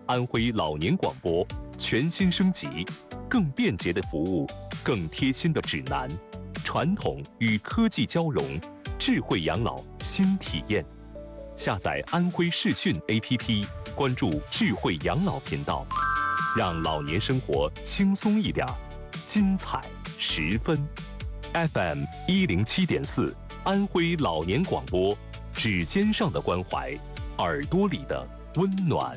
安徽老年广播全新升级，更便捷的服务，更贴心的指南，传统与科技交融，智慧养老新体验。下载安徽视讯 APP， 关注智慧养老频道，让老年生活轻松一点，精彩十分。FM 107.4，安徽老年广播，指尖上的关怀，耳朵里的温暖。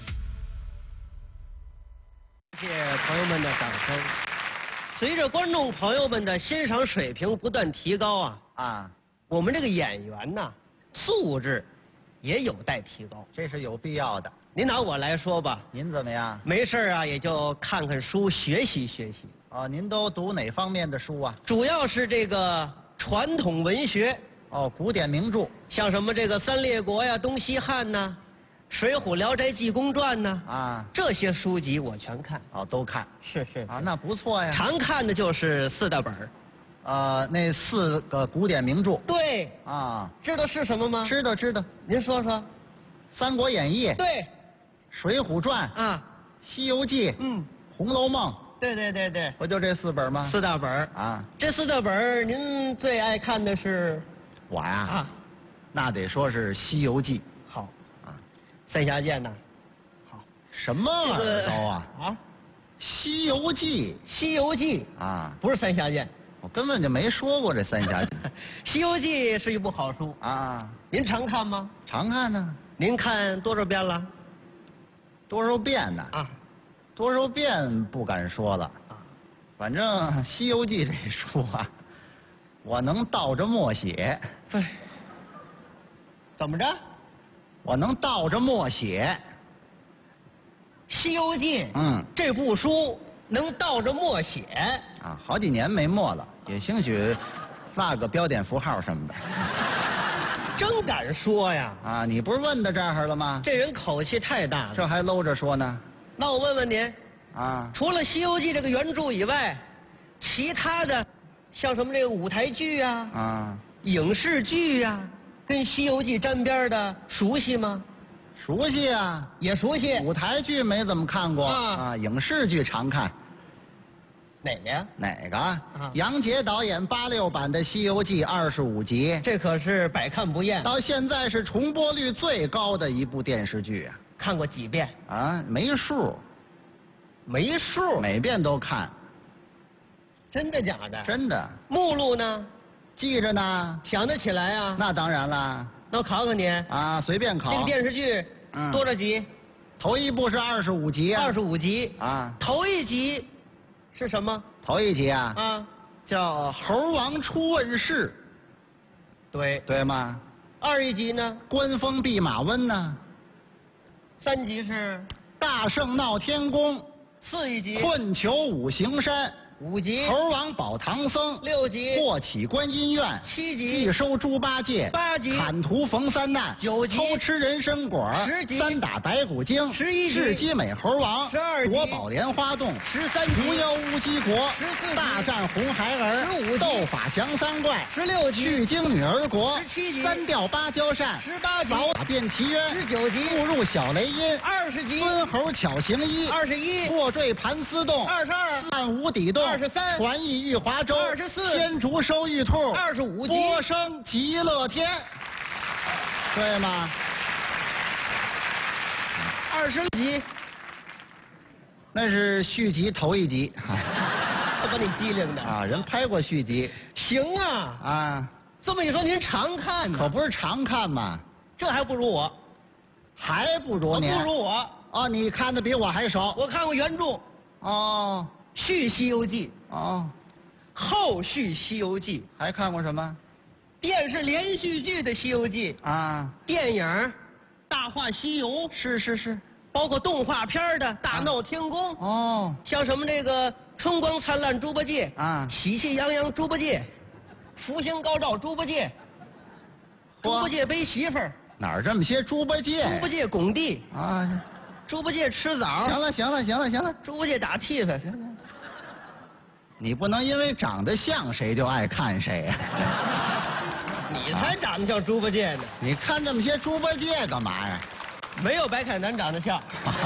谢谢朋友们的掌声。随着观众朋友们的欣赏水平不断提高我们这个演员呐，素质也有待提高， 这是有必要的。 您拿我来说吧， 您怎么样？ 没事也就看看书，学习学习。 哦，您都读哪方面的书啊？ 主要是这个传统文学。 哦，古典名著， 像什么这个三列国呀、东西汉呐、水浒、聊斋、济公传呐这些书籍我全看。 哦，都看。 是那不错呀。 常看的就是4大本那4个古典名著。 对知道是什么吗？ 知道。 您说说。 《三国演义》。 对。 《水浒传》。《西游记》。《红楼梦》。 对。 不就这4本吗 ？4大本这4大本您最爱看的是？ 我呀那得说是《西游记》。 好三侠剑呢？好。 什么耳朵 《 西游记》。 西游记不是三侠剑。 我根本就没说过这三侠剑。 《西游记》是一部好书您常看吗？ 常看呢。 您看多少遍了？ 多少遍呢？多少遍不敢说了反正《西游记》这书我能倒着默写。 对。怎么着？ 我能倒着默写。 《西游记》这部书能倒着默写好几年没默了，也兴许画个标点符号什么的。 真敢说呀！ 你不是问到这儿了吗？ 这人口气太大了。 这还搂着说呢。 那我问问您除了《西游记》这个原著以外，其他的像什么这个舞台剧影视剧跟《西游记》沾边的熟悉吗？ 熟悉也熟悉。 舞台剧没怎么看过影视剧常看。 哪个呀？ 哪个？杨洁导演86版的《西游记》25集， 这可是百看不厌。 到现在是重播率最高的一部电视剧看过几遍？ 没数。 没数？ 每遍都看。 真的假的？ 真的。 目录呢？ 记着呢。 想得起来那当然了。 那我考考你随便考。 这个电视剧多少集？ 头一部是25集 25集头一集是什么？ 头一集叫猴王出问世。对吗 ？2集呢？ 官封弼马温呢 ？3集是大圣闹天宫。 4集困囚五行山。 5集猴王保唐僧。 6集霍启观音院。 7集一收猪八戒。 8集砍屠逢三难。 9集偷吃人参果。 10集单打白骨精。 11集智击美猴王。 12集夺宝莲花洞。 13集狐妖乌鸡国。 14集大战红孩儿。 15集斗法降三怪。 16集去经女儿国。 17集三调芭蕉扇。 18集扫打变奇冤。 19集误入小雷音。 20集孙猴巧行医。 21 卧坠盘丝洞。 22 暗无底洞。 23 传艺玉华州。 24 天竺收玉兔。 25集波生极乐天。对吗 ？20集那是续集头一集这把你机灵的人拍过续集。 行这么一说您常看呢？ 可不是常看嘛。 这还不如我。 还不如你？ 不如我你看的比我还少。 我看过原著续《西游记》后续《西游记》。 还看过什么？ 电视连续剧的《西游记》电影《大话西游》 是， 包括动画片的《大闹天宫》像什么这个春光灿烂猪八戒喜气洋洋猪八戒，福星高照猪八戒，猪八戒背媳妇儿。 哪儿这么些猪八戒？ 猪八戒拱地猪八戒吃枣。 行了。 猪八戒打替子。 你不能因为长得像谁就爱看谁呀？ 你才长得像猪八戒呢。 你看这么些猪八戒干嘛呀？ 没有白凯南长得像。